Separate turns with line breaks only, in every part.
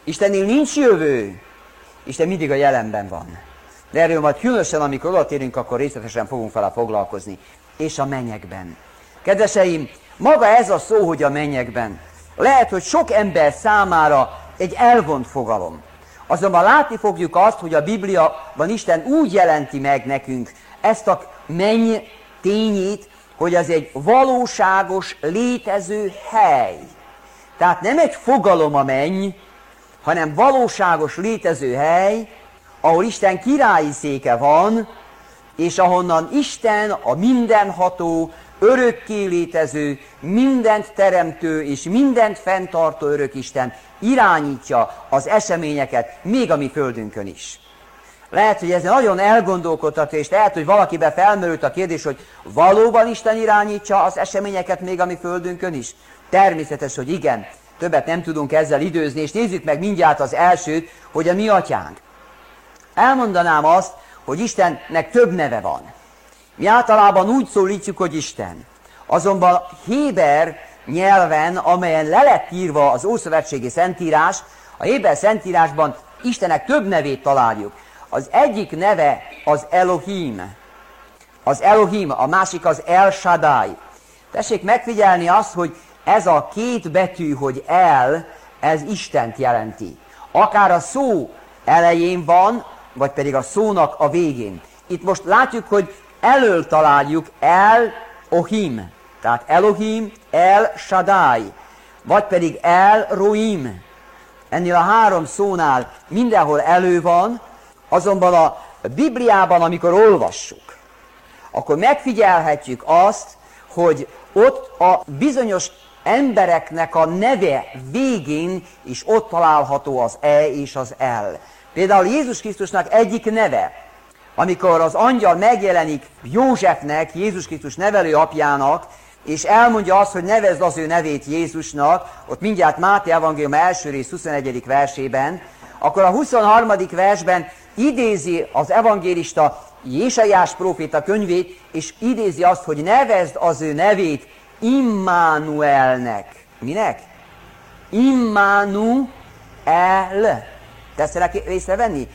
Istennél nincs jövő. Isten mindig a jelenben van. De erről majd különösen, amikor odatérünk, akkor részletesen fogunk vele foglalkozni. És a mennyekben. Kedveseim, maga ez a szó, hogy a mennyekben, lehet, hogy sok ember számára egy elvont fogalom. Azonban látni fogjuk azt, hogy a Bibliában Isten úgy jelenti meg nekünk ezt a menny tényét, hogy az egy valóságos, létező hely. Tehát nem egy fogalom a menny, hanem valóságos, létező hely, ahol Isten királyi széke van, és ahonnan Isten, a mindenható, örökké létező, mindent teremtő és mindent fenntartó örökisten irányítja az eseményeket, még a mi földünkön is. Lehet, hogy ez nagyon elgondolkodtató, és lehet, hogy valakiben felmerült a kérdés, hogy valóban Isten irányítja az eseményeket még a mi földünkön is? Természetes, hogy igen. Többet nem tudunk ezzel időzni, és nézzük meg mindjárt az elsőt, hogy a mi atyánk. Elmondanám azt, hogy Istennek több neve van. Mi általában úgy szólítjuk, hogy Isten. Azonban héber nyelven, amelyen le lett írva az Ószövetségi Szentírás, a héber Szentírásban Istennek több nevét találjuk. Az egyik neve az Elohim. Az Elohim, a másik az El Shaddai. Tessék megfigyelni azt, hogy ez a két betű, hogy El, ez Istent jelenti. Akár a szó elején van, vagy pedig a szónak a végén. Itt most látjuk, hogy elől találjuk El-Ohim. Tehát Elohim, El Shaddai. Vagy pedig El-Roim. Ennél a három szónál mindenhol elő van, azonban a Bibliában, amikor olvassuk, akkor megfigyelhetjük azt, hogy ott a bizonyos embereknek a neve végén is ott található az E és az L. Például Jézus Krisztusnak egyik neve, amikor az angyal megjelenik Józsefnek, Jézus Krisztus nevelő apjának, és elmondja azt, hogy nevezd az ő nevét Jézusnak, ott mindjárt Máté evangélium első rész 21. versében, akkor a 23. versben idézi az evangélista Jésaiás próféta könyvét, és idézi azt, hogy nevezd az ő nevét Immanuelnek. Minek? Immanuel. Tetszenek észrevenni?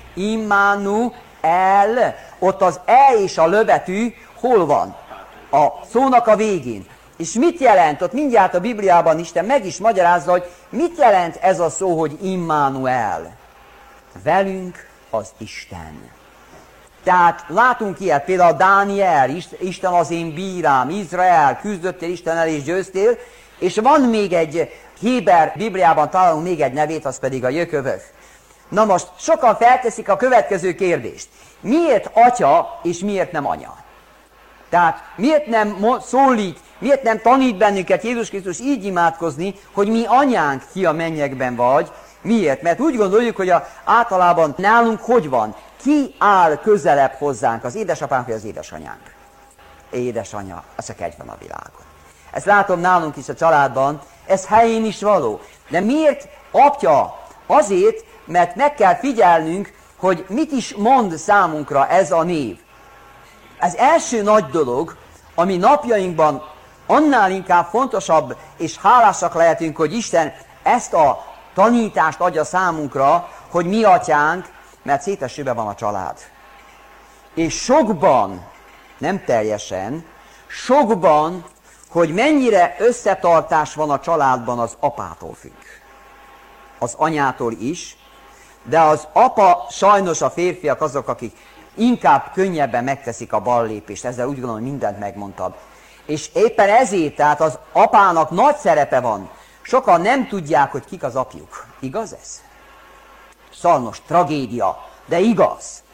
Immanuel. Ott az E és a L betű hol van? A szónak a végén. És mit jelent? Ott mindjárt a Bibliában Isten meg is magyarázza, hogy mit jelent ez a szó, hogy Immanuel. Velünk az Isten. Tehát látunk ilyet, például Dániel, Isten az én bírám, Izrael, küzdöttél Istennel és győztél, és van még egy héber Bibliában találunk még egy nevét, az pedig a Jökövök. Na most sokan felteszik a következő kérdést. Miért atya és miért nem anya? Tehát miért nem szólít, miért nem tanít bennünket Jézus Krisztus így imádkozni, hogy mi anyánk, ki a mennyekben vagy? Miért? Mert úgy gondoljuk, hogy általában nálunk hogy van? Ki áll közelebb hozzánk, az édesapánk vagy az édesanyánk? Édesanya, az csak egy van a világon. Ezt látom nálunk is a családban, ez helyén is való. De miért apja? Azért, mert meg kell figyelnünk, hogy mit is mond számunkra ez a név. Ez első nagy dolog, ami napjainkban annál inkább fontosabb, és hálásak lehetünk, hogy Isten ezt a tanítást adja számunkra, hogy mi atyánk, mert szétesőben van a család. És sokban, nem teljesen, sokban, hogy mennyire összetartás van a családban, az apától függ. Az anyától is, de az apa, sajnos a férfiak azok, akik inkább könnyebben megteszik a ballépést, ezzel úgy gondolom, hogy mindent megmondtad. És éppen ezért, tehát az apának nagy szerepe van. Sokan nem tudják, hogy kik az apjuk. Igaz ez? Szalmas tragédia, de igaz.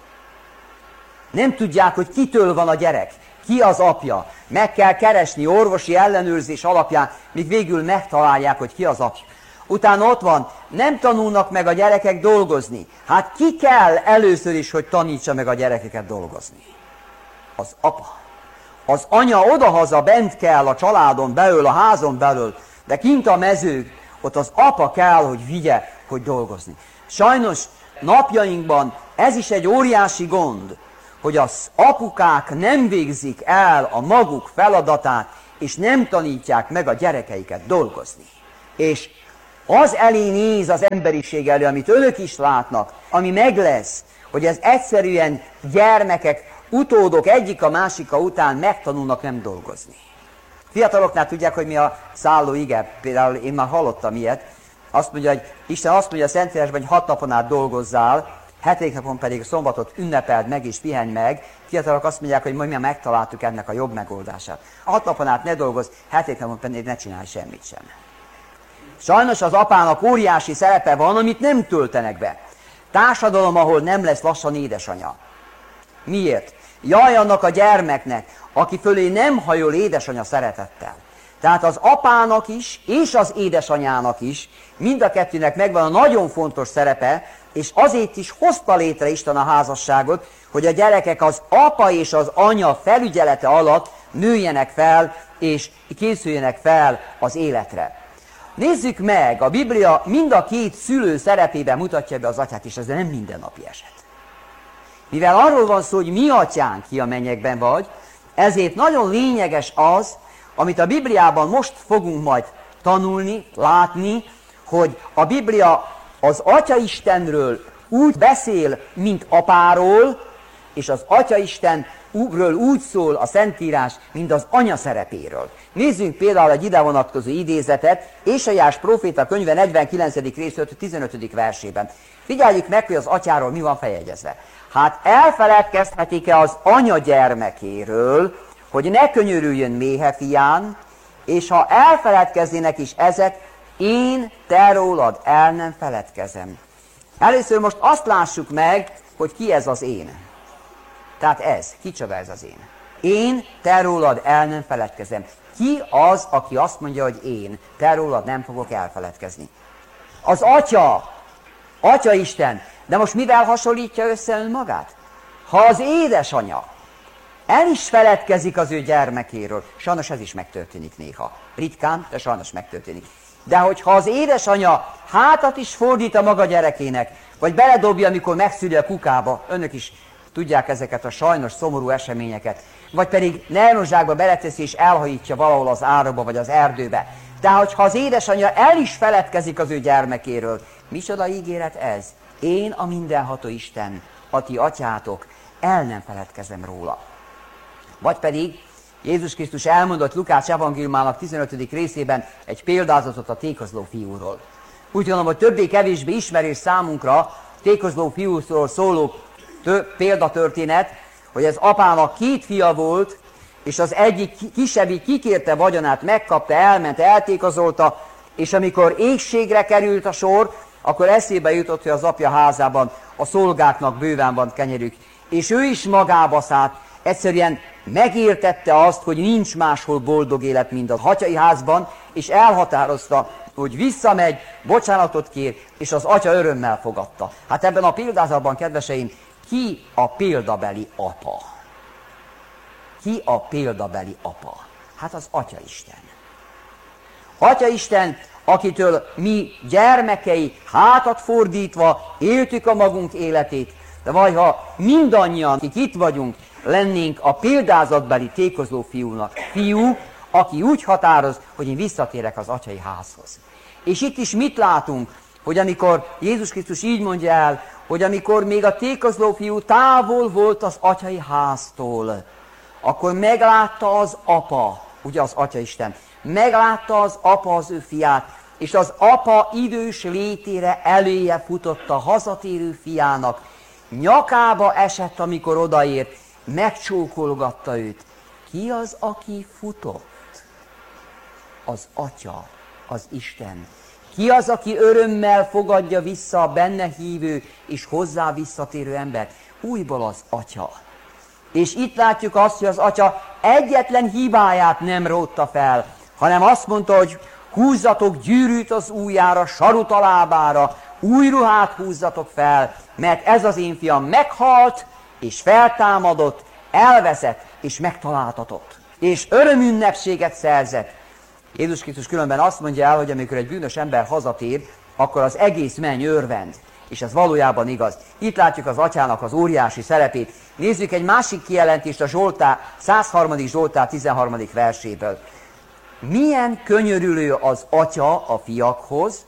Nem tudják, hogy kitől van a gyerek, ki az apja. Meg kell keresni orvosi ellenőrzés alapján, míg végül megtalálják, hogy ki az apja. Utána ott van, nem tanulnak meg a gyerekek dolgozni. Hát ki kell először is, hogy tanítsa meg a gyerekeket dolgozni? Az apa. Az anya odahaza bent kell a családon belül, a házon belül, de kint a mezők, ott az apa kell, hogy vigye, hogy dolgozni. Sajnos napjainkban ez is egy óriási gond, hogy az apukák nem végzik el a maguk feladatát, és nem tanítják meg a gyerekeiket dolgozni. És az elé néz az emberiség elő, amit önök is látnak, ami meg lesz, hogy ez egyszerűen gyermekek, utódok egyik a másika után megtanulnak nem dolgozni. Fiataloknál tudják, hogy mi a szálló ige. Például én már hallottam ilyet. Azt mondja, hogy Isten azt mondja a Szentírásban, hogy 6 napon át dolgozzál, 7. napon pedig szombatot ünnepeld meg és pihenj meg. Fiatalok azt mondják, hogy mi megtaláltuk ennek a jobb megoldását. 6 napon át ne dolgozz, 7. napon pedig ne csinálj semmit sem. Sajnos az apának óriási szerepe van, amit nem töltenek be. Társadalom, ahol nem lesz lassan édesanya. Miért? Jaj annak a gyermeknek, aki fölé nem hajol édesanya szeretettel. Tehát az apának is, és az édesanyának is, mind a kettőnek megvan a nagyon fontos szerepe, és azért is hozta létre Isten a házasságot, hogy a gyerekek az apa és az anya felügyelete alatt nőjenek fel, és készüljenek fel az életre. Nézzük meg, a Biblia mind a két szülő szerepében mutatja be az atyát, és ez nem mindennapi eset. Mivel arról van szó, hogy mi atyánk, ki a mennyekben vagy, ezért nagyon lényeges az, amit a Bibliában most fogunk majd tanulni, látni, hogy a Biblia az Atya-Istenről úgy beszél, mint apáról, és az Atya-Istenről úgy szól a Szentírás, mint az anya szerepéről. Nézzünk például egy ide vonatkozó idézetet, Ézsaiás próféta könyve 49. rész 15. versében. Figyeljük meg, hogy az atyáról mi van feljegyezve. Hát elfeledkezhetik-e az anya gyermekéről, hogy ne könyörüljön méhe fián, és ha elfeledkeznének is ezek, én te rólad el nem feledkezem. Először most azt lássuk meg, hogy ki ez az én. Tehát ez, kicsoda ez az én. Én te rólad el nem feledkezem. Ki az, aki azt mondja, hogy én te rólad nem fogok elfeledkezni? Az atya, Atya Isten. De most mivel hasonlítja össze önmagát? Ha az édesanya el is feledkezik az ő gyermekéről, sajnos ez is megtörténik néha. Ritkán, de sajnos megtörténik. De hogyha az édesanya hátat is fordít a maga gyerekének, vagy beledobja, amikor megszüli a kukába, önök is tudják ezeket a sajnos szomorú eseményeket, vagy pedig nejlonzsákba beleteszi és elhajítja valahol az árba vagy az erdőbe. De hogyha az édesanyja el is feledkezik az ő gyermekéről, micsoda ígéret ez? Én a mindenható Isten, a ti atyátok, el nem feledkezem róla. Vagy pedig Jézus Krisztus elmondott Lukács evangéliumának 15. részében egy példázatot a tékozló fiúról. Úgy gondolom, hogy többé-kevésbé ismerős számunkra tékozló fiúról szóló példatörténet, hogy ez apának 2 fia volt, és az egyik kisebbik kikérte vagyonát, megkapta, elment, eltékozolta, és amikor éhségre került a sor, akkor eszébe jutott, hogy az apja házában a szolgáknak bőven van kenyerük. És ő is magába szállt, egyszerűen megértette azt, hogy nincs máshol boldog élet, mint az atyai házban, és elhatározta, hogy visszamegy, bocsánatot kér, és az atya örömmel fogadta. Hát ebben a példázatban, kedveseim, ki a példabeli apa? Ki a példabeli apa? Hát az Atyaisten. Atyaisten, akitől mi gyermekei hátat fordítva éltük a magunk életét, de vagy ha mindannyian, akik itt vagyunk, lennénk a példázatbeli tékozló fiúnak. Fiú, aki úgy határoz, hogy én visszatérek az atyai házhoz. És itt is mit látunk, hogy amikor Jézus Krisztus így mondja el, hogy amikor még a tékozló fiú távol volt az atyai háztól, akkor meglátta az apa, ugye az Atyaisten, meglátta az apa az ő fiát, és az apa idős létére eléje futott a hazatérő fiának, nyakába esett, amikor odaért, megcsókolgatta őt. Ki az, aki futott? Az Atya, az Isten. Ki az, aki örömmel fogadja vissza a benne hívő és hozzá visszatérő embert? Újból az Atya. És itt látjuk azt, hogy az Atya egyetlen hibáját nem rótta fel, hanem azt mondta, hogy húzzatok gyűrűt az ujjára, sarut a lábára, új ruhát húzzatok fel, mert ez az én fiam meghalt, és feltámadott, elveszett, és megtaláltatott. És örömünnepséget szerzett. Jézus Krisztus különben azt mondja el, hogy amikor egy bűnös ember hazatér, akkor az egész menny örvend. És ez valójában igaz. Itt látjuk az atyának az óriási szerepét. Nézzük egy másik kijelentést a Zsoltár, 103. Zsoltár 13. verséből. Milyen könyörülő az atya a fiakhoz,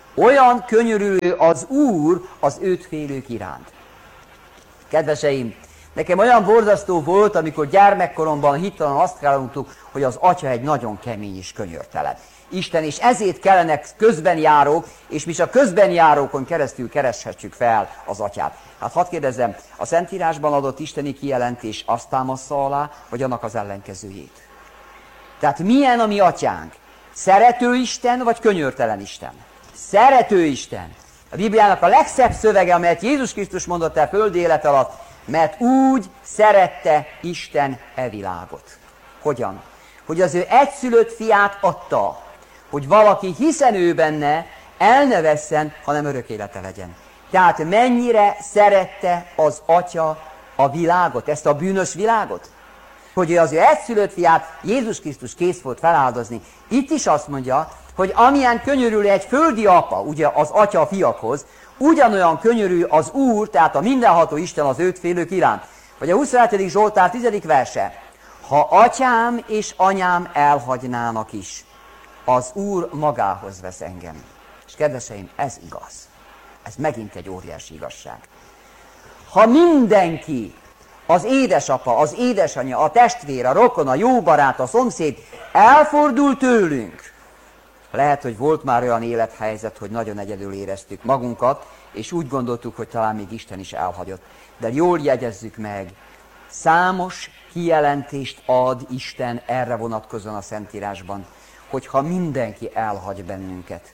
Olyan könyörülő az Úr az őt félők iránt. Kedveseim, nekem olyan borzasztó volt, amikor gyermekkoromban hirtelen azt hallottuk, hogy az Atya egy nagyon kemény és könyörtelen Isten, és ezért kellenek közbenjárók, és mi a közbenjárókon keresztül kereshetjük fel az Atyát. Hát hadd kérdezzem, a Szentírásban adott isteni kijelentés azt támaszza alá, vagy annak az ellenkezőjét? Tehát milyen a mi Atyánk? Szerető Isten, vagy könyörtelen Isten? Szerető Isten. A Bibliának a legszebb szövege, amelyet Jézus Krisztus mondott el földi élet alatt, mert úgy szerette Isten e világot. Hogyan? Hogy az ő egyszülött fiát adta, hogy valaki hiszen ő benne, el ne vesszen, hanem örök élete legyen. Tehát mennyire szerette az Atya a világot, ezt a bűnös világot? Hogy ő az ő egyszülött fiát, Jézus Krisztus kész volt feláldozni. Itt is azt mondja, hogy amilyen könyörül egy földi apa, ugye az Atya a fiakhoz, ugyanolyan könyörű az Úr, tehát a mindenható Isten az őt félők iránt. Vagy a 27. Zsoltár 10. verse. Ha atyám és anyám elhagynának is, az Úr magához vesz engem. És kedveseim, ez igaz. Ez megint egy óriási igazság. Ha mindenki, az édesapa, az édesanyja, a testvér, a rokon, a jó barát, a szomszéd elfordul tőlünk, lehet, hogy volt már olyan élethelyzet, hogy nagyon egyedül éreztük magunkat, és úgy gondoltuk, hogy talán még Isten is elhagyott. De jól jegyezzük meg, számos kijelentést ad Isten erre vonatkozóan a Szentírásban, hogy ha mindenki elhagy bennünket,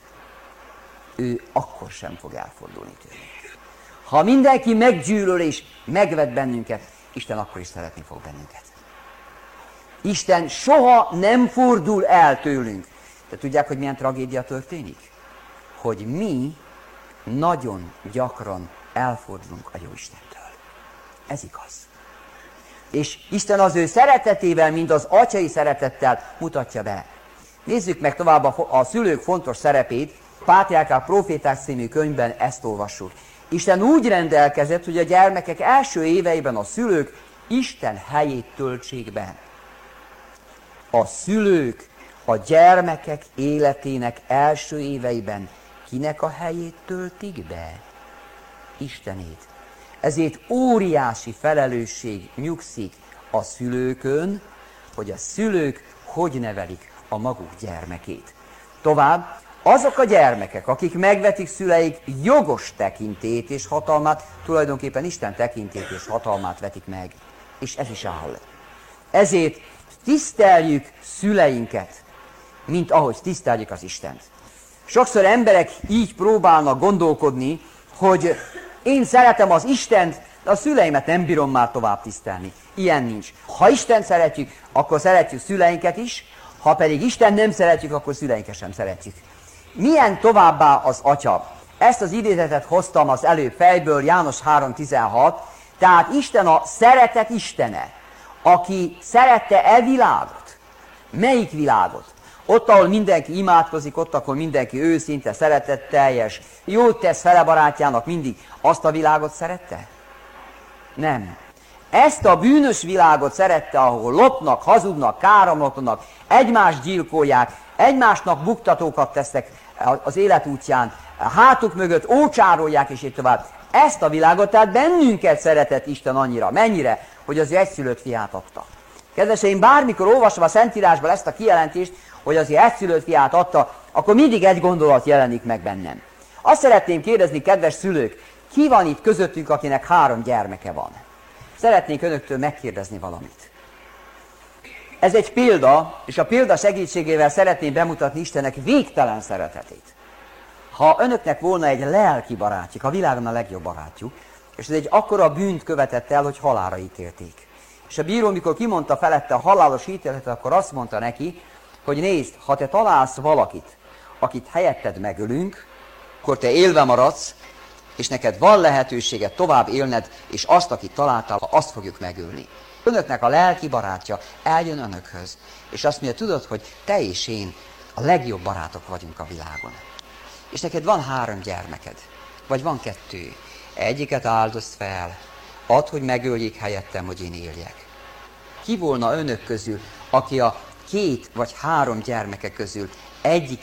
ő akkor sem fog elfordulni tőlünk. Ha mindenki meggyűlöl és megvet bennünket, Isten akkor is szeretni fog bennünket. Isten soha nem fordul el tőlünk. De tudják, hogy milyen tragédia történik? Hogy mi nagyon gyakran elfordulunk a Jóistentől. Ez igaz. És Isten az ő szeretetével, mint az atyai szeretettel mutatja be. Nézzük meg tovább a szülők fontos szerepét. Pátriárkák, Proféták című könyvben ezt olvassuk. Isten úgy rendelkezett, hogy a gyermekek első éveiben a szülők Isten helyét töltsék be. A szülők a gyermekek életének első éveiben kinek a helyét töltik be? Istenét. Ezért óriási felelősség nyugszik a szülőkön, hogy a szülők hogy nevelik a maguk gyermekét. Tovább, azok a gyermekek, akik megvetik szüleik jogos tekintélyt és hatalmát, tulajdonképpen Isten tekintélyt és hatalmát vetik meg. És ez is áll. Ezért tiszteljük szüleinket, mint ahogy tiszteljük az Istent. Sokszor emberek így próbálnak gondolkodni, hogy én szeretem az Istent, de a szüleimet nem bírom már tovább tisztelni. Ilyen nincs. Ha Istent szeretjük, akkor szeretjük szüleinket is, ha pedig Isten nem szeretjük, akkor szüleinket sem szeretjük. Milyen továbbá az Atya? Ezt az idézetet hoztam az előbb fejből, János 3.16, tehát Isten a szeretet Istene, aki szerette e világot. Melyik világot? Ott, ahol mindenki imádkozik, ott, ahol mindenki őszinte, szeretetteljes, jót tesz fele barátjának mindig, azt a világot szerette? Nem. Ezt a bűnös világot szerette, ahol lopnak, hazudnak, káromlatnak, egymást gyilkolják, egymásnak buktatókat tesznek az életútján, hátuk mögött ócsárolják, és így tovább. Ezt a világot, tehát bennünket szeretett Isten annyira, mennyire, hogy az ő egyszülött fiát adta. Kedveseim, bármikor olvasom a Szentírásban ezt a kijelentést, hogy az ő egyszülött fiát adta, akkor mindig egy gondolat jelenik meg bennem. Azt szeretném kérdezni, kedves szülők, ki van itt közöttünk, akinek 3 gyermeke van? Szeretnék önöktől megkérdezni valamit. Ez egy példa, és a példa segítségével szeretném bemutatni Istennek végtelen szeretetét. Ha önöknek volna egy lelki barátjuk, a világon a legjobb barátjuk, és ez egy akkora bűnt követett el, hogy halálra ítélték. És a bíró, mikor kimondta felette a halálos ítéletet, akkor azt mondta neki, hogy nézd, ha te találsz valakit, akit helyetted megölünk, akkor te élve maradsz, és neked van lehetőséged tovább élned, és azt, akit találtál, azt fogjuk megölni. Önöknek a lelki barátja eljön önökhöz, és azt mondja, tudod, hogy te és én a legjobb barátok vagyunk a világon. És neked van 3 gyermeked, vagy van 2. Egyiket áldozd fel, add, hogy megöljék helyettem, hogy én éljek. Ki volna önök közül, aki a 2 vagy 3 gyermeke közül egyiket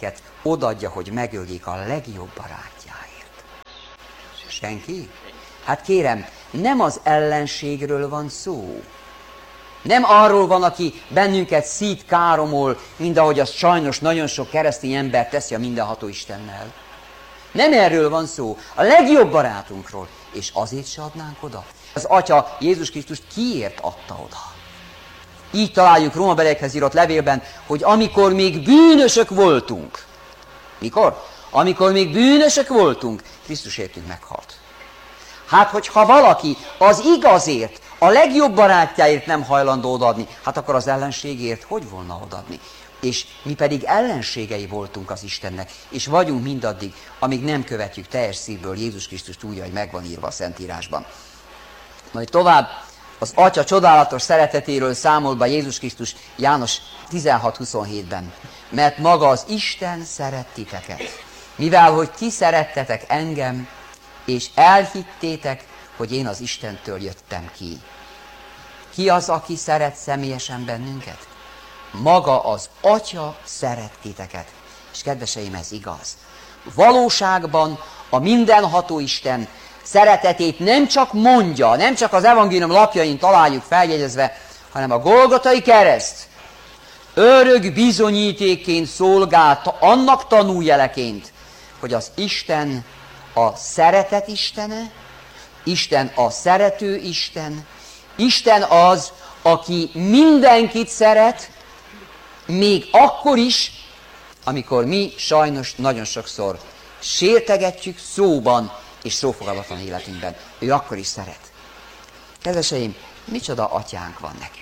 odaadja, hogy megöljék a legjobb barátjáért. Senki? Hát kérem, nem az ellenségről van szó. Nem arról van, aki bennünket szít, káromol, mint ahogy azt sajnos nagyon sok keresztény ember teszi a mindenható Istennel. Nem erről van szó, a legjobb barátunkról, és azért se adnánk oda. Az Atya Jézus Krisztust kiért adta oda? Így találjuk Rómabeliekhez írott levélben, hogy amikor még bűnösök voltunk, mikor? Amikor még bűnösök voltunk, Krisztus értünk meghalt. Hát, hogyha valaki az igazért, a legjobb barátjáért nem hajlandó odaadni, hát akkor az ellenségért hogy volna odaadni? És mi pedig ellenségei voltunk az Istennek, és vagyunk mindaddig, amíg nem követjük teljes szívből Jézus Krisztust úgy, ahogy megvan írva a Szentírásban. Majd tovább az Atya csodálatos szeretetéről számol be Jézus Krisztus János 16:27-ben. Mert maga az Isten szeret titeket, mivel hogy ti szerettetek engem, és elhittétek, hogy én az Istentől jöttem ki. Ki az, aki szeret személyesen bennünket? Maga az Atya szeret titeket. És kedveseim, ez igaz. Valóságban a mindenható Isten szeretetét nem csak mondja, nem csak az evangélium lapjain találjuk feljegyezve, hanem a Golgotai kereszt örök bizonyítékként szolgált, annak tanújeleként, hogy az Isten a szeretet Istene, Isten a szerető Isten, Isten az, aki mindenkit szeret, még akkor is, amikor mi sajnos nagyon sokszor sértegetjük szóban és szófogadatlan életünkben. Ő akkor is szeret. Kedveseim, micsoda atyánk van nekünk.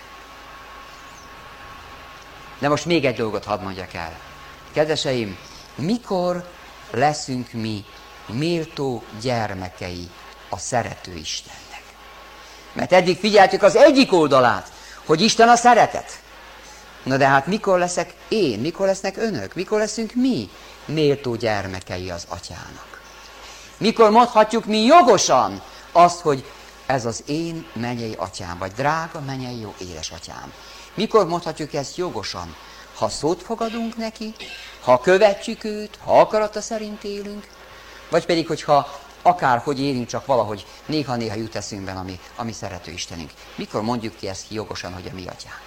De most még egy dolgot hadd mondjak el. Kedveseim, mikor leszünk mi méltó gyermekei a szerető Istennek? Mert eddig figyeltük az egyik oldalát, hogy Isten a szeretet. Na de hát mikor leszek én, mikor lesznek önök, mikor leszünk mi méltó gyermekei az Atyának? Mikor mondhatjuk mi jogosan azt, hogy ez az én mennyei atyám, vagy drága mennyei jó édesatyám? Mikor mondhatjuk ezt jogosan? Ha szót fogadunk neki, ha követjük őt, ha akarata szerint élünk, vagy pedig, hogyha akárhogy élünk, csak valahogy néha-néha jut eszünkben a mi szerető Istenünk. Mikor mondjuk ki ezt jogosan, hogy a mi atyánk?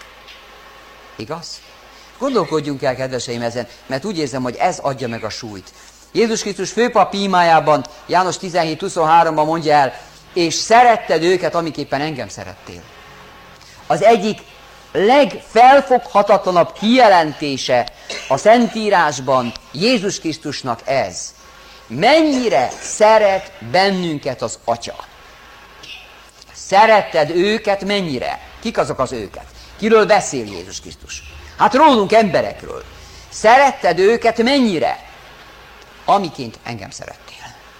Igaz? Gondolkodjunk el, kedveseim, ezen, mert úgy érzem, hogy ez adja meg a súlyt. Jézus Krisztus főpapi imájában, János 17:23-ban mondja el, és szeretted őket, amiképpen engem szerettél. Az egyik legfelfoghatatlanabb kijelentése a Szentírásban Jézus Krisztusnak ez. Mennyire szeret bennünket az Atya? Szeretted őket mennyire? Kik azok az őket? Kiről beszél Jézus Krisztus? Hát rólunk, emberekről. Szeretted őket mennyire? Amiként engem szerettél.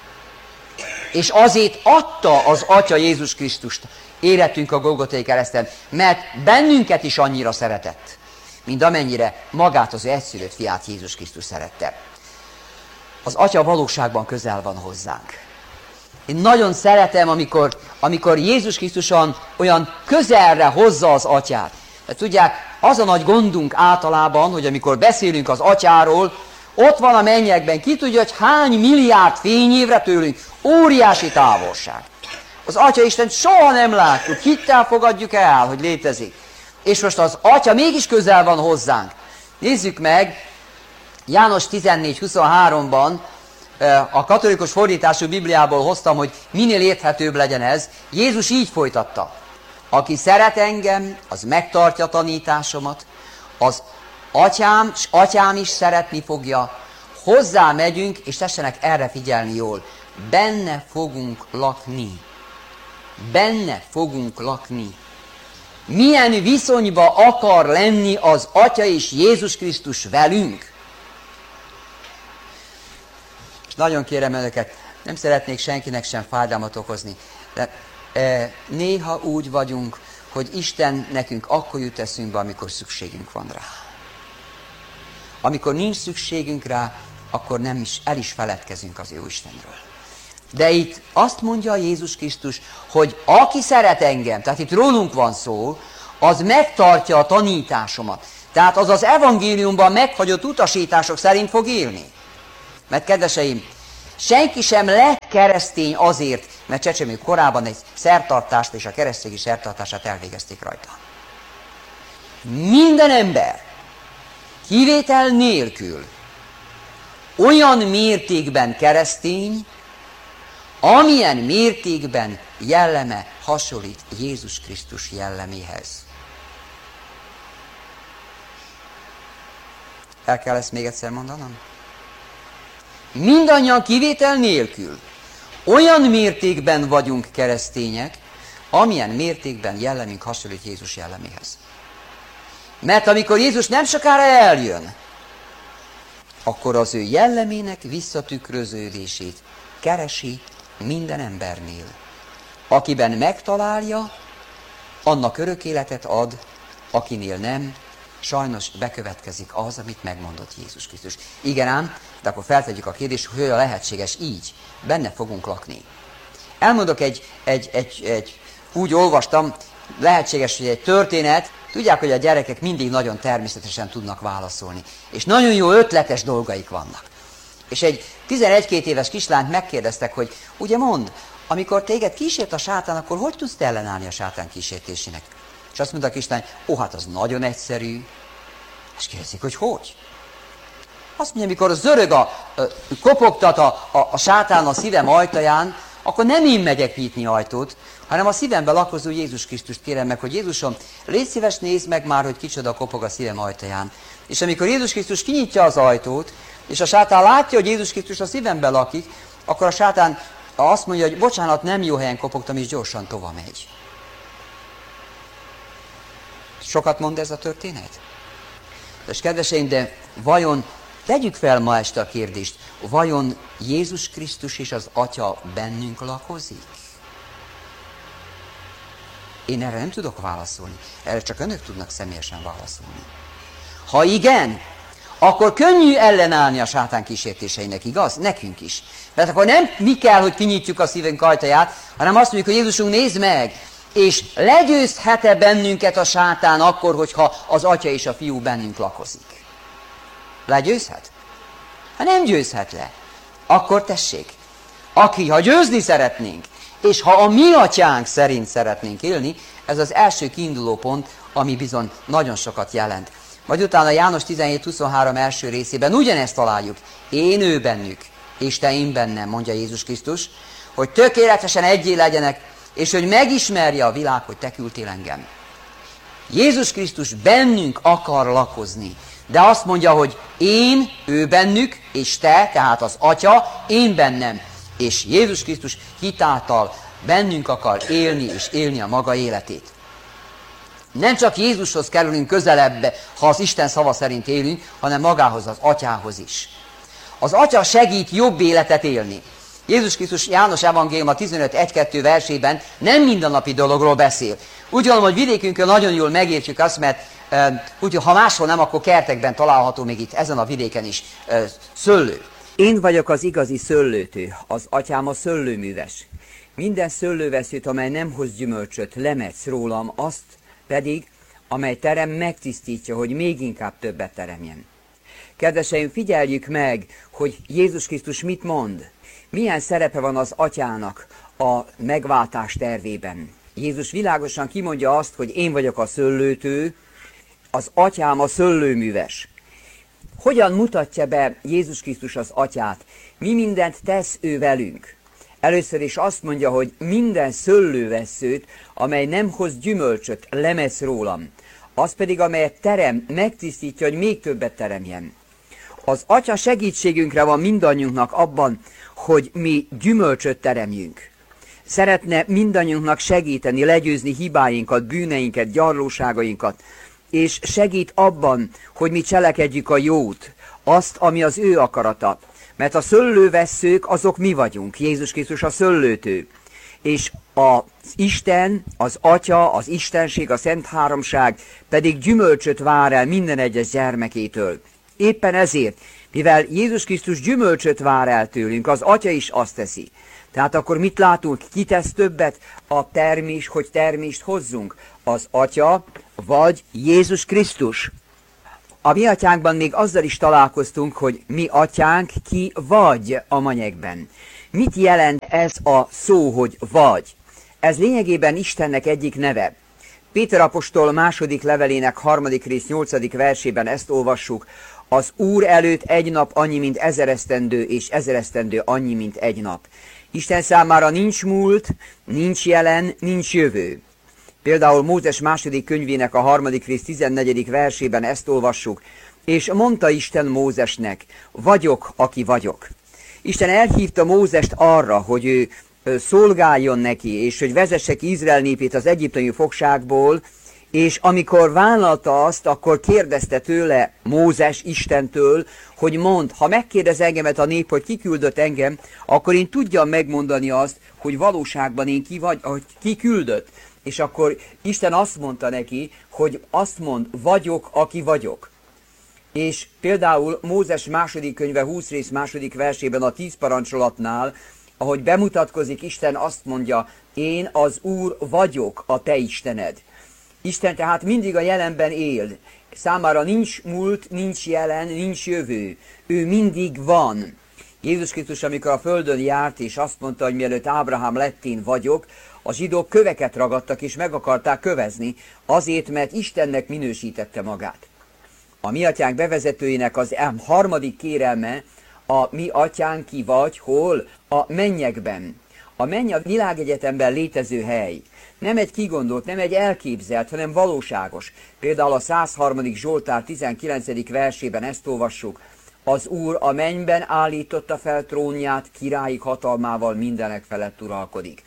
És azért adta az Atya Jézus Krisztust életünk a Golgotai kereszten, mert bennünket is annyira szeretett, mint amennyire magát az egyszülött fiát Jézus Krisztus szerette. Az Atya valóságban közel van hozzánk. Én nagyon szeretem, amikor Jézus Krisztus olyan közelre hozza az Atyát. De tudják, az a nagy gondunk általában, hogy amikor beszélünk az Atyáról, ott van a mennyekben, ki tudja, hogy hány milliárd fényévre tőlünk, óriási távolság. Az Atya Istent soha nem látjuk, hittel fogadjuk el, hogy létezik. És most az Atya mégis közel van hozzánk. Nézzük meg, János 14:23-ban, a katolikus fordítású Bibliából hoztam, hogy minél érthetőbb legyen ez. Jézus így folytatta. Aki szeret engem, az megtartja tanításomat, az atyám is szeretni fogja, hozzá megyünk, és tessenek erre figyelni jól, benne fogunk lakni. Benne fogunk lakni. Milyen viszonyba akar lenni az Atya és Jézus Krisztus velünk? Nagyon kérem önöket, nem szeretnék senkinek sem fájdalmat okozni, de néha úgy vagyunk, hogy Isten nekünk akkor jut eszünkbe, amikor szükségünk van rá. Amikor nincs szükségünk rá, akkor nem is el is feledkezünk az jó Istenről. De itt azt mondja Jézus Krisztus, hogy aki szeret engem, tehát itt rólunk van szó, az megtartja a tanításomat. Tehát az az evangéliumban meghagyott utasítások szerint fog élni. Mert kedveseim, senki sem lett keresztény azért, mert csecsemő korában egy szertartást és a keresztségi szertartását elvégezték rajta. Minden ember, kivétel nélkül, olyan mértékben keresztény, amilyen mértékben jelleme hasonlít Jézus Krisztus jelleméhez. El kell ezt még egyszer mondanom? Mindannyian kivétel nélkül olyan mértékben vagyunk keresztények, amilyen mértékben jellemünk hasonlít Jézus jelleméhez. Mert amikor Jézus nem sokára eljön, akkor az ő jellemének visszatükröződését keresi minden embernél. Akiben megtalálja, annak örök életet ad, akinél nem, sajnos bekövetkezik az, amit megmondott Jézus Krisztus. Igen ám, de akkor feltegyük a kérdést, hogy olyan lehetséges így. Benne fogunk lakni. Elmondok úgy olvastam, lehetséges, hogy egy történet, tudják, hogy a gyerekek mindig nagyon természetesen tudnak válaszolni. És nagyon jó ötletes dolgaik vannak. És egy 11-2 éves kislányt megkérdeztek, hogy ugye mondd, amikor téged kísért a sátán, akkor hogy tudsz te ellenállni a sátán kísértésének? És azt mondta a kislány, hát az nagyon egyszerű. És kérdezik, hogy hogy? Azt mondja, amikor zörög kopogtat a sátán a szívem ajtaján, akkor nem én megyek nyitni ajtót, hanem a szívembe lakozó Jézus Krisztust kérem meg, hogy Jézusom, légy szíves, nézd meg már, hogy kicsoda kopog a szívem ajtaján. És amikor Jézus Krisztus kinyitja az ajtót, és a sátán látja, hogy Jézus Krisztus a szívembe lakik, akkor a sátán azt mondja, hogy bocsánat, nem jó helyen kopogtam, és gyorsan tovább megy. Sokat mond ez a történet? És kedveseim, de vajon, tegyük fel ma este a kérdést, vajon Jézus Krisztus és az Atya bennünk lakozik? Én erre nem tudok válaszolni. Erre csak önök tudnak személyesen válaszolni. Ha igen, akkor könnyű ellenállni a sátán kísértéseinek, igaz? Nekünk is. Mert akkor nem mi kell, hogy kinyitjuk a szívünk ajtaját, hanem azt mondjuk, hogy Jézusunk, nézd meg, és legyőzhet-e bennünket a sátán akkor, hogyha az Atya és a Fiú bennünk lakozik? Legyőzhet? Ha nem győzhet le, akkor tessék, ha győzni szeretnénk, és ha a mi atyánk szerint szeretnénk élni, ez az első kiinduló pont, ami bizony nagyon sokat jelent. Majd utána János 17:23 első részében ugyanezt találjuk. Én ő bennük, és te én bennem, mondja Jézus Krisztus, hogy tökéletesen egyé legyenek, és hogy megismerje a világ, hogy te küldtél engem. Jézus Krisztus bennünk akar lakozni, de azt mondja, hogy én, ő bennük, és te, tehát az Atya, én bennem. És Jézus Krisztus hitáltal bennünk akar élni, és élni a maga életét. Nem csak Jézushoz kerülünk közelebb, ha az Isten szava szerint élünk, hanem magához, az Atyához is. Az Atya segít jobb életet élni. Jézus Krisztus János Evangéliuma 15:1-2 versében nem mindennapi dologról beszél. Úgy gondolom, hogy vidékünkön nagyon jól megértjük azt, mert úgyhogy ha máshol nem, akkor kertekben található még itt ezen a vidéken is szőlő. Én vagyok az igazi szőlőtő, az Atyám a szőlőműves. Minden szőlőveszőt, amely nem hoz gyümölcsöt, lemetsz rólam, azt pedig, amely terem, megtisztítja, hogy még inkább többet teremjen. Kedveseim, figyeljük meg, hogy Jézus Krisztus mit mond. Milyen szerepe van az Atyának a megváltás tervében. Jézus világosan kimondja azt, hogy én vagyok a szőlőtő, az Atyám a szőlőműves. Hogyan mutatja be Jézus Krisztus az Atyát? Mi mindent tesz ő velünk? Először is azt mondja, hogy minden szőlővesszőt, amely nem hoz gyümölcsöt, lemesz rólam. Az pedig, amelyet terem, megtisztítja, hogy még többet teremjen. Az Atya segítségünkre van mindannyiunknak abban, hogy mi gyümölcsöt teremjünk. Szeretne mindannyiunknak segíteni, legyőzni hibáinkat, bűneinket, gyarlóságainkat, és segít abban, hogy mi cselekedjük a jót, azt, ami az ő akarata. Mert a szőlővesszők, azok mi vagyunk, Jézus Krisztus a szőlőtő. És az Isten, az Atya, az Istenség, a Szent Háromság pedig gyümölcsöt vár el minden egyes gyermekétől. Éppen ezért, mivel Jézus Krisztus gyümölcsöt vár el tőlünk, az Atya is azt teszi. Tehát akkor mit látunk? Ki tesz többet a termés, hogy termést hozzunk? Az Atya vagy Jézus Krisztus. A mi atyánkban még azzal is találkoztunk, hogy mi atyánk, ki vagy a mennyekben. Mit jelent ez a szó, hogy vagy? Ez lényegében Istennek egyik neve. Péter apostol második levelének 3. rész 8. versében ezt olvassuk. Az Úr előtt egy nap annyi, mint 1000 esztendő, és 1000 esztendő annyi, mint egy nap. Isten számára nincs múlt, nincs jelen, nincs jövő. Például Mózes második könyvének a 3. rész 14. versében ezt olvassuk. És mondta Isten Mózesnek, vagyok, aki vagyok. Isten elhívta Mózest arra, hogy ő szolgáljon neki, és hogy vezesse ki Izrael népét az egyiptomi fogságból, és amikor vállalta azt, akkor kérdezte tőle Mózes Istentől, hogy mondd, ha megkérdez engemet a nép, hogy ki küldött engem, akkor én tudjam megmondani azt, hogy valóságban én ki küldött. És akkor Isten azt mondta neki, hogy azt mond, vagyok, aki vagyok. És például Mózes második könyve 20 rész második versében a 10 parancsolatnál, ahogy bemutatkozik, Isten azt mondja, én az Úr vagyok, a te Istened. Isten tehát mindig a jelenben él. Számára nincs múlt, nincs jelen, nincs jövő. Ő mindig van. Jézus Krisztus, amikor a földön járt, és azt mondta, hogy mielőtt Ábrahám lett, én vagyok, a zsidók köveket ragadtak, és meg akarták kövezni, azért, mert Istennek minősítette magát. A mi atyánk bevezetőjének az harmadik kérelme, a mi atyánk ki vagy, hol? A mennyekben. A menny a világegyetemben létező hely. Nem egy kigondolt, nem egy elképzelt, hanem valóságos. Például a 103. Zsoltár 19. versében ezt olvassuk. Az Úr a mennyben állította fel trónját, királyi hatalmával mindenek felett uralkodik.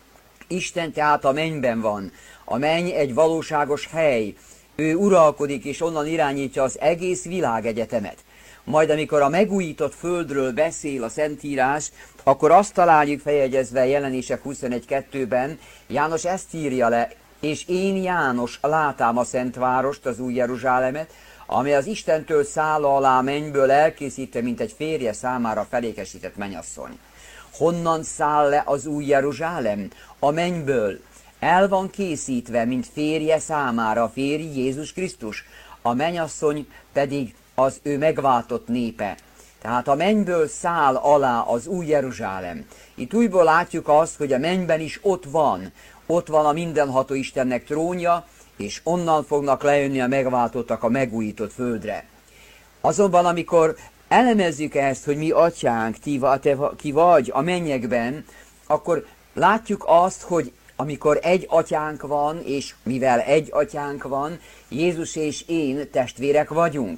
Isten tehát a mennyben van. A menny egy valóságos hely. Ő uralkodik, és onnan irányítja az egész világegyetemet. Majd amikor a megújított földről beszél a Szentírás, akkor azt találjuk feljegyezve Jelenések 21.2-ben, János ezt írja le, és én János látám a Szentvárost, az új Jeruzsálemet, amely az Istentől szálla alá mennyből elkészítve, mint egy férje számára felékesített mennyasszony. Honnan száll le az új Jeruzsálem? A mennyből. El van készítve, mint férje számára, a férj Jézus Krisztus. A mennyasszony pedig az ő megváltott népe. Tehát a mennyből száll alá az új Jeruzsálem. Itt újból látjuk azt, hogy a mennyben is ott van a mindenható Istennek trónja, és onnan fognak lejönni a megváltottak a megújított földre. Azonban, amikor elemezzük ezt, hogy mi atyánk, te ki vagy a mennyekben, akkor látjuk azt, hogy amikor egy atyánk van, és mivel egy atyánk van, Jézus és én testvérek vagyunk.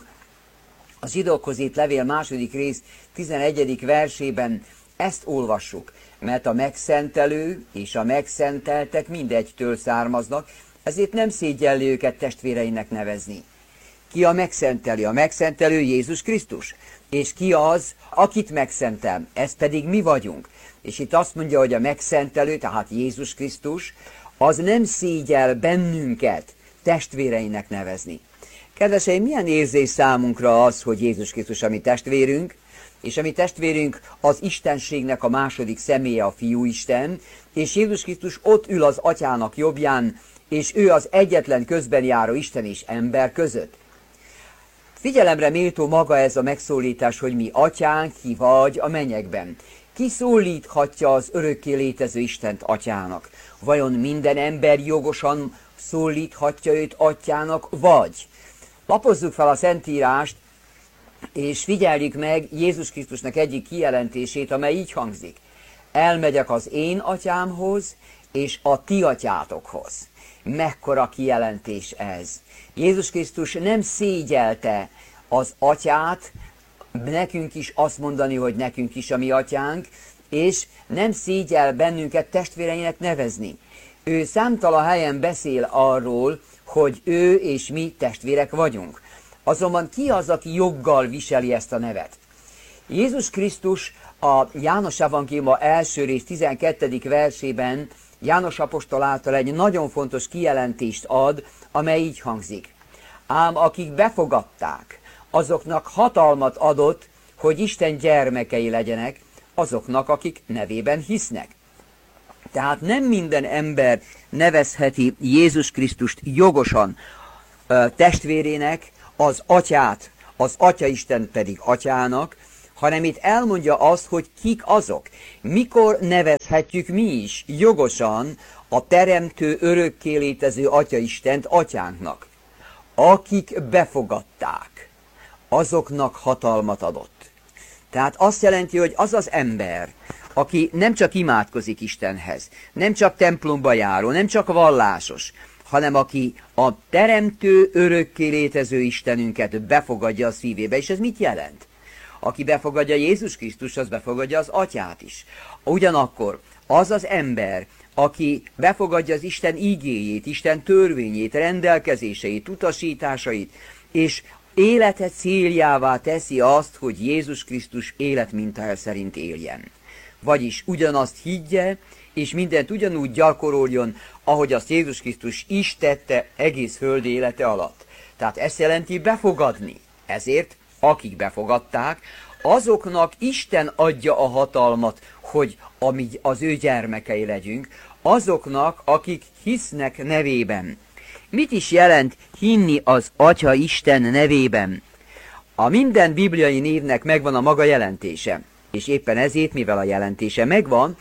A zsidókhoz írt levél második rész 11. versében ezt olvassuk, mert a megszentelő és a megszenteltek mindegytől származnak, ezért nem szégyelli őket testvéreinek nevezni. Ki a megszentelő? A megszentelő Jézus Krisztus. És ki az, akit megszentel? Ez pedig mi vagyunk. És itt azt mondja, hogy a megszentelő, tehát Jézus Krisztus, az nem szégyel bennünket testvéreinek nevezni. Kedveseim, milyen érzés számunkra az, hogy Jézus Krisztus a mi testvérünk, és a mi testvérünk az Istenségnek a második személye, a Fiúisten, és Jézus Krisztus ott ül az Atyának jobbján, és ő az egyetlen közbenjáró Isten és ember között. Figyelemre méltó maga ez a megszólítás, hogy mi atyánk, ki vagy a mennyekben. Ki szólíthatja az örökké létező Istent atyának? Vajon minden ember jogosan szólíthatja őt atyának, vagy? Lapozzuk fel a Szentírást, és figyeljük meg Jézus Krisztusnak egyik kijelentését, amely így hangzik. Elmegyek az én atyámhoz, és a ti atyátokhoz. Mekkora kijelentés ez! Jézus Krisztus nem szégyelte az atyát, nekünk is azt mondani, hogy nekünk is a mi atyánk, és nem szégyel bennünket testvéreinek nevezni. Ő számtalan helyen beszél arról, hogy ő és mi testvérek vagyunk. Azonban ki az, aki joggal viseli ezt a nevet? Jézus Krisztus a János evangéliuma első rész 12. versében János apostol által egy nagyon fontos kijelentést ad, amely így hangzik. Ám akik befogadták, azoknak hatalmat adott, hogy Isten gyermekei legyenek, azoknak, akik nevében hisznek. Tehát nem minden ember nevezheti Jézus Krisztust jogosan testvérének, az atyát, az Atyaisten pedig atyának, hanem itt elmondja azt, hogy kik azok. Mikor nevezhetjük mi is jogosan a teremtő, örökké létező Atyaistent atyánknak? Akik befogadták, azoknak hatalmat adott. Tehát azt jelenti, hogy az az ember, aki nem csak imádkozik Istenhez, nem csak templomba járó, nem csak vallásos, hanem aki a teremtő, örökké létező Istenünket befogadja a szívébe. És ez mit jelent? Aki befogadja Jézus Krisztus, az befogadja az atyát is. Ugyanakkor az az ember, aki befogadja az Isten ígéjét, Isten törvényét, rendelkezéseit, utasításait, és élete céljává teszi azt, hogy Jézus Krisztus életmintája szerint éljen. Vagyis ugyanazt higgye, és mindent ugyanúgy gyakoroljon, ahogy azt Jézus Krisztus is tette egész földi élete alatt. Tehát ezt jelenti befogadni. Ezért, akik befogadták, azoknak Isten adja a hatalmat, hogy az ő gyermekei legyünk, azoknak, akik hisznek nevében. Mit is jelent hinni az Atya Isten nevében? A minden bibliai névnek megvan a maga jelentése, és éppen ezért, mivel a jelentése megvan,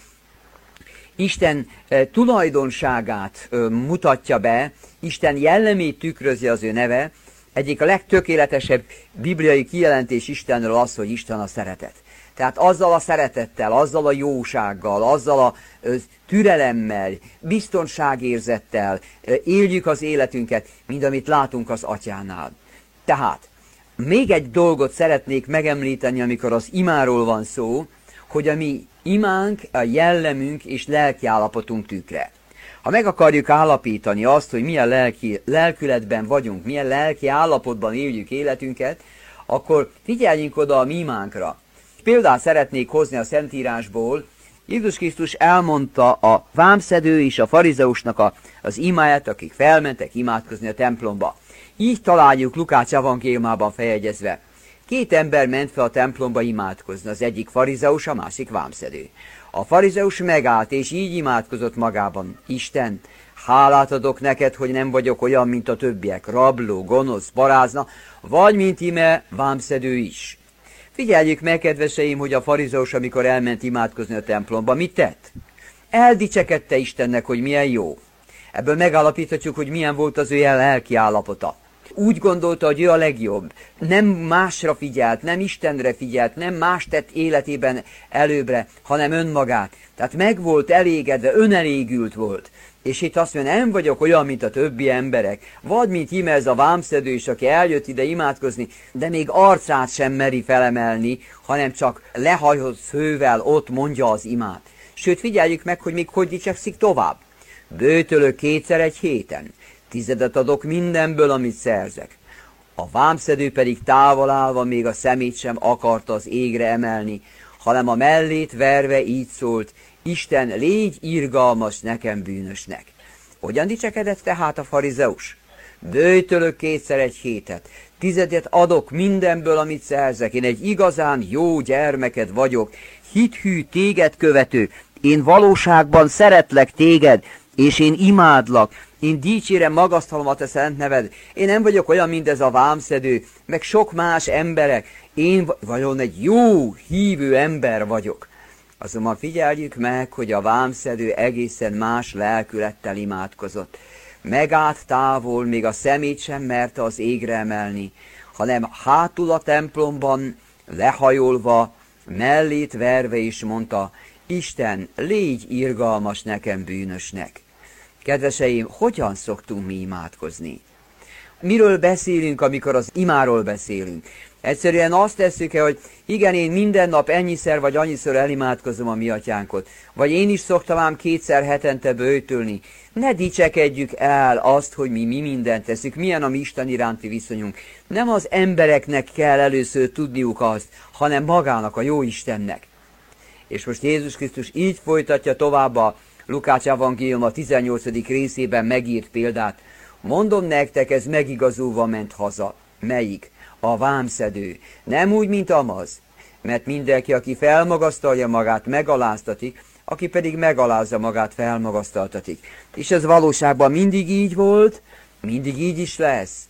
Isten tulajdonságát mutatja be, Isten jellemét tükrözi az ő neve. Egyik a legtökéletesebb bibliai kijelentés Istenről az, hogy Isten a szeretet. Tehát azzal a szeretettel, azzal a jósággal, azzal a türelemmel, biztonságérzettel éljük az életünket, mint amit látunk az Atyánál. Tehát még egy dolgot szeretnék megemlíteni, amikor az imáról van szó, hogy a mi imánk, a jellemünk és lelkiállapotunk tükre. Ha meg akarjuk állapítani azt, hogy milyen lelkületben vagyunk, milyen lelki állapotban éljük életünket, akkor figyeljünk oda a mi imánkra. Példát szeretnék hozni a Szentírásból. Jézus Krisztus elmondta a vámszedő és a farizeusnak az imáját, akik felmentek imádkozni a templomba. Így találjuk Lukács evangéliumában feljegyezve. 2 ember ment fel a templomba imádkozni, az egyik farizeus, a másik vámszedő. A farizeus megállt, és így imádkozott magában. Isten, hálát adok neked, hogy nem vagyok olyan, mint a többiek, rabló, gonosz, parázna, vagy mint ime vámszedő is. Figyeljük meg, kedveseim, hogy a farizeus, amikor elment imádkozni a templomba, mit tett? Eldicsekedte Istennek, hogy milyen jó. Ebből megállapíthatjuk, hogy milyen volt az ő lelki állapota. Úgy gondolta, hogy ő a legjobb. Nem másra figyelt, nem Istenre figyelt, nem más tett életében előbbre, hanem önmagát. Tehát meg volt elégedve, önelégült volt. És itt azt mondja, nem vagyok olyan, mint a többi emberek. Vagy mint íme ez a vámszedő is, aki eljött ide imádkozni, de még arcát sem meri felemelni, hanem csak lehajolt szővel ott mondja az imát. Sőt, figyeljük meg, hogy még hogy dicsekszik tovább. Böjtölök 2-szer egy héten. 10 adok mindenből, amit szerzek. A vámszedő pedig távol állva még a szemét sem akarta az égre emelni, hanem a mellét verve így szólt, Isten, légy irgalmas nekem bűnösnek. Hogyan dicsekedett tehát a farizeus? Böjtölök 2-szer egy hétet, 10 adok mindenből, amit szerzek. Én egy igazán jó gyermeked vagyok, hithű téged követő. Én valóságban szeretlek téged, és én imádlak. Én dicsérem, magasztalom a te szent neved. Én nem vagyok olyan, mint ez a vámszedő, meg sok más emberek. Én vajon egy jó, hívő ember vagyok. Azonban figyeljük meg, hogy a vámszedő egészen más lelkülettel imádkozott. Megállt távol, még a szemét sem merte az égre emelni, hanem hátul a templomban, lehajolva, mellét verve is mondta, Isten, légy irgalmas nekem bűnösnek. Kedveseim, hogyan szoktunk mi imádkozni? Miről beszélünk, amikor az imáról beszélünk? Egyszerűen azt tesszük el, hogy igen, én minden nap ennyiszer vagy annyiszor elimádkozom a mi atyánkot. Vagy én is szoktam ám 2-szer hetente böjtölni. Ne dicsekedjük el azt, hogy mi mindent teszünk, milyen a mi Isten iránti viszonyunk. Nem az embereknek kell először tudniuk azt, hanem magának, a jó Istennek. És most Jézus Krisztus így folytatja tovább a Lukács evangélium a 18. részében megírt példát. Mondom nektek, ez megigazulva ment haza. Melyik? A vámszedő. Nem úgy, mint Amaz. Mert mindenki, aki felmagasztalja magát, megaláztatik, aki pedig megalázza magát, felmagasztaltatik. És ez valóságban mindig így volt, mindig így is lesz.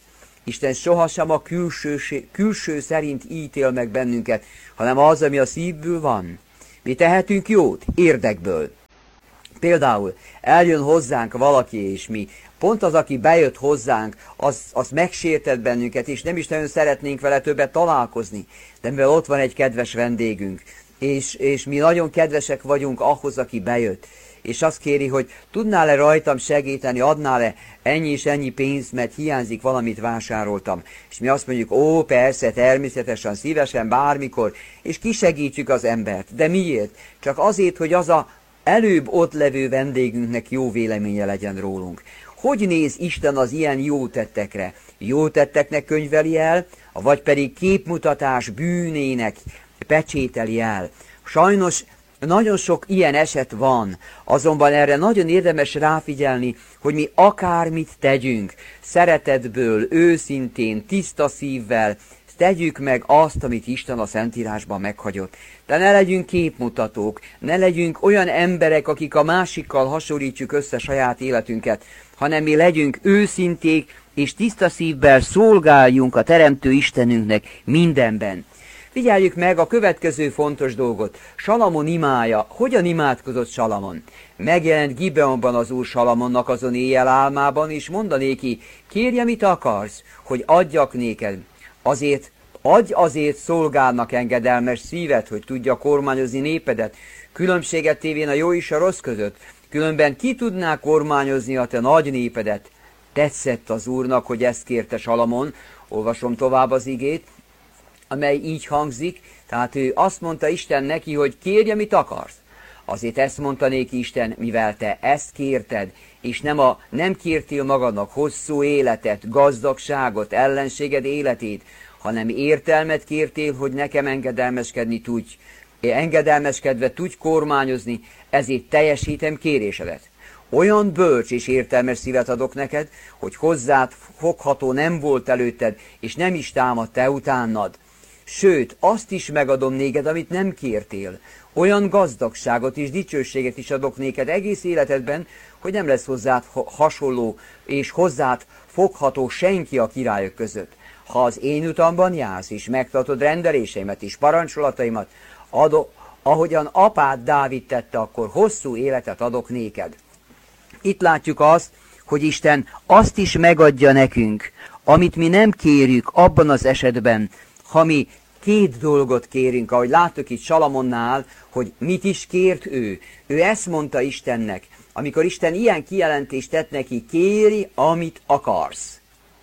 Isten sohasem a külső szerint ítél meg bennünket, hanem az, ami a szívből van. Mi tehetünk jót? Érdekből. Például eljön hozzánk valaki, és mi pont az, aki bejött hozzánk, az megsértett bennünket, és nem is nagyon szeretnénk vele többet találkozni. De mivel ott van egy kedves vendégünk, és mi nagyon kedvesek vagyunk ahhoz, aki bejött, és azt kéri, hogy tudnál-e rajtam segíteni, adnál-e ennyi és ennyi pénzt, mert hiányzik, valamit vásároltam. És mi azt mondjuk, ó, persze, természetesen, szívesen, bármikor, és kisegítjük az embert. De miért? Csak azért, hogy az a előbb ott levő vendégünknek jó véleménye legyen rólunk. Hogy néz Isten az ilyen jó tettekre? Jó tetteknek könyveli el, vagy pedig képmutatás bűnének pecsételi el? Sajnos nagyon sok ilyen eset van, azonban erre nagyon érdemes ráfigyelni, hogy mi akármit tegyünk, szeretetből, őszintén, tiszta szívvel, tegyük meg azt, amit Isten a Szentírásban meghagyott. De ne legyünk képmutatók, ne legyünk olyan emberek, akik a másikkal hasonlítjuk össze saját életünket, hanem mi legyünk őszinték, és tiszta szívvel szolgáljunk a Teremtő Istenünknek mindenben. Figyeljük meg a következő fontos dolgot. Salamon imája. Hogyan imádkozott Salamon? Megjelent Gibeonban az Úr Salamonnak azon éjjel álmában, és mondanéki, kérje, mit akarsz, hogy adjak néked. Adj azért szolgálnak engedelmes szívet, hogy tudja kormányozni népedet, különbséget tévén a jó és a rossz között. Különben ki tudná kormányozni a te nagy népedet? Tetszett az Úrnak, hogy ezt kérte Salamon. Olvasom tovább az igét, amely így hangzik, tehát ő azt mondta Isten neki, hogy kérje, mit akarsz. Azért ezt mondta néki Isten, mivel te ezt kérted, és nem kértél magadnak hosszú életet, gazdagságot, ellenséged életét, hanem értelmet kértél, hogy nekem engedelmeskedve tudj kormányozni, ezért teljesítem kérésedet. Olyan bölcs és értelmes szívet adok neked, hogy hozzád fogható nem volt előtted, és nem is támadt te utánad. Sőt, azt is megadom néked, amit nem kértél. Olyan gazdagságot és dicsőséget is adok néked egész életedben, hogy nem lesz hozzád hasonló és hozzád fogható senki a királyok között. Ha az én utamban jársz, és megtartod rendeléseimet és parancsolataimat, ahogyan apád Dávid tette, akkor hosszú életet adok néked. Itt látjuk azt, hogy Isten azt is megadja nekünk, amit mi nem kérjük abban az esetben, ha mi két dolgot kérünk, ahogy láttuk itt Salamonnál, hogy mit is kért ő. Ő ezt mondta Istennek, amikor Isten ilyen kijelentést tett neki, kéri, amit akarsz.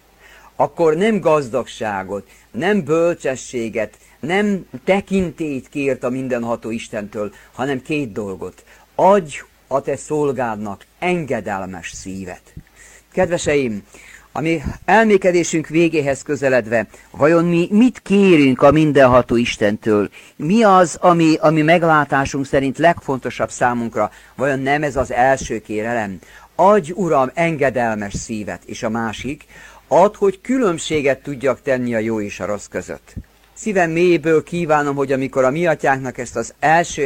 Akkor nem gazdagságot, nem bölcsességet, nem tekintélyt kért a mindenható Istentől, hanem két dolgot. Adj a te szolgádnak engedelmes szívet. Kedveseim, a mi elmékedésünk végéhez közeledve, vajon mi mit kérünk a mindenható Istentől? Mi az, ami meglátásunk szerint legfontosabb számunkra? Vajon nem ez az első kérelem? Adj, Uram, engedelmes szívet. És a másik, add, hogy különbséget tudjak tenni a jó és a rossz között. Szívem mélyéből kívánom, hogy amikor a mi atyánknak ezt az első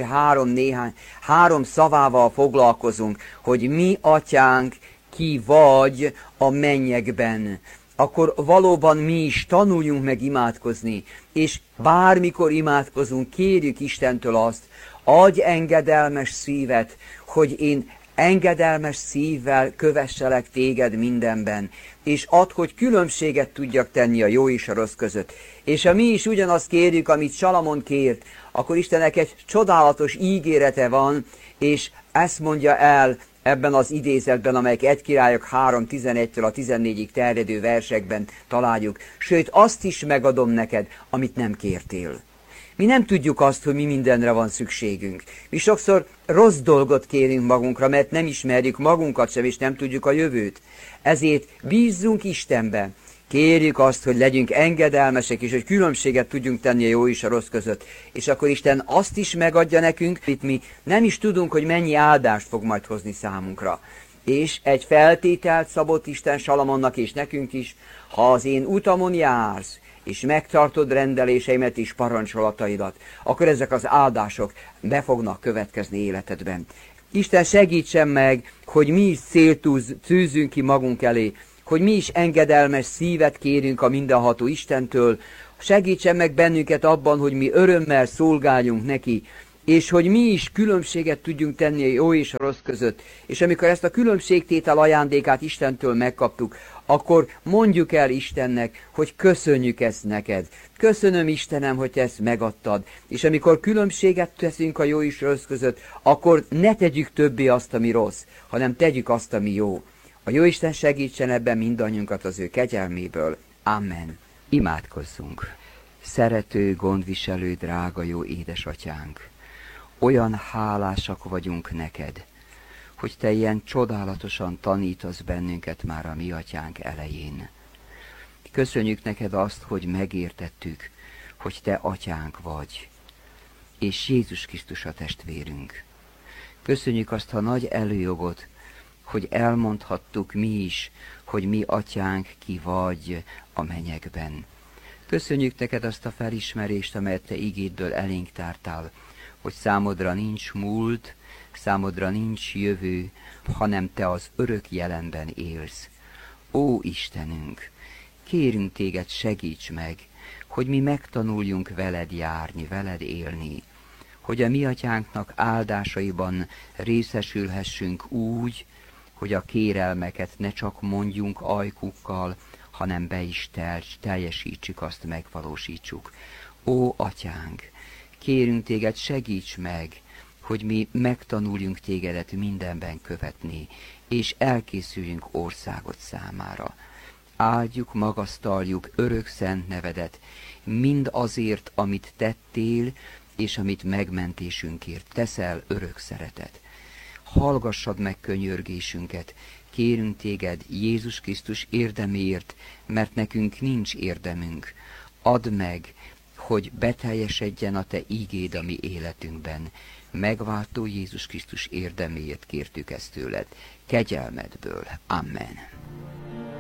három szavával foglalkozunk, hogy mi atyánk, ki vagy a mennyekben, akkor valóban mi is tanuljunk meg imádkozni, és bármikor imádkozunk, kérjük Istentől azt, adj engedelmes szívet, hogy én engedelmes szívvel kövesselek téged mindenben, és add, hogy különbséget tudjak tenni a jó és a rossz között. És ha mi is ugyanazt kérjük, amit Salamon kért, akkor Istennek egy csodálatos ígérete van, és ezt mondja el ebben az idézetben, amelyek 1 Királyok 3.11-től a 14-ig terjedő versekben találjuk. Sőt, azt is megadom neked, amit nem kértél. Mi nem tudjuk azt, hogy mi mindenre van szükségünk. Mi sokszor rossz dolgot kérünk magunkra, mert nem ismerjük magunkat sem, és nem tudjuk a jövőt. Ezért bízzunk Istenbe. Kérjük azt, hogy legyünk engedelmesek, és hogy különbséget tudjunk tenni a jó és a rossz között. És akkor Isten azt is megadja nekünk, amit mi nem is tudunk, hogy mennyi áldást fog majd hozni számunkra. És egy feltételt szabott Isten Salamonnak és nekünk is, ha az én utamon jársz, és megtartod rendeléseimet és parancsolataidat, akkor ezek az áldások be fognak következni életedben. Isten segítsen meg, hogy mi is célt tűzünk ki magunk elé, hogy mi is engedelmes szívet kérünk a mindenható Istentől, segítsen meg bennünket abban, hogy mi örömmel szolgáljunk neki, és hogy mi is különbséget tudjunk tenni a jó és a rossz között. És amikor ezt a különbségtétel ajándékát Istentől megkaptuk, akkor mondjuk el Istennek, hogy köszönjük ezt neked. Köszönöm, Istenem, hogy te ezt megadtad. És amikor különbséget teszünk a jó és rossz között, akkor ne tegyük többé azt, ami rossz, hanem tegyük azt, ami jó. A Jóisten segítsen ebben mindannyiunkat az ő kegyelméből. Amen. Imádkozzunk. Szerető, gondviselő, drága jó édesatyánk, olyan hálásak vagyunk neked, hogy te ilyen csodálatosan tanítasz bennünket már a mi atyánk elején. Köszönjük neked azt, hogy megértettük, hogy te atyánk vagy, és Jézus Krisztus a testvérünk. Köszönjük azt a nagy előjogot, hogy elmondhattuk mi is, hogy mi atyánk ki vagy a mennyekben. Köszönjük neked azt a felismerést, amelyet te igéddől elénk tártál, hogy számodra nincs múlt, számodra nincs jövő, hanem te az örök jelenben élsz. Ó Istenünk, kérünk téged, segíts meg, hogy mi megtanuljunk veled járni, veled élni, hogy a mi atyánknak áldásaiban részesülhessünk úgy, hogy a kérelmeket ne csak mondjunk ajkukkal, hanem be is teljesítsük, azt megvalósítsuk. Ó atyánk, kérünk téged, segíts meg, hogy mi megtanuljunk tégedet mindenben követni, és elkészüljünk országot számára. Áldjuk, magasztaljuk örök szent nevedet, mind azért, amit tettél, és amit megmentésünkért teszel, örök szeretet. Hallgassad meg könyörgésünket, kérünk téged Jézus Krisztus érdeméért, mert nekünk nincs érdemünk. Add meg, hogy beteljesedjen a te ígéd a mi életünkben. Megváltó Jézus Krisztus érdeméért kértük ezt tőled, kegyelmedből. Amen.